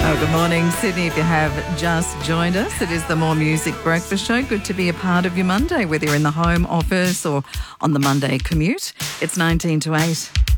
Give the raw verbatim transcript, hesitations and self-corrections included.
Oh, good morning, Sydney. If you have just joined us, it is the More Music Breakfast Show. Good to be a part of your Monday, whether you're in the home office or on the Monday commute. It's nineteen to eight.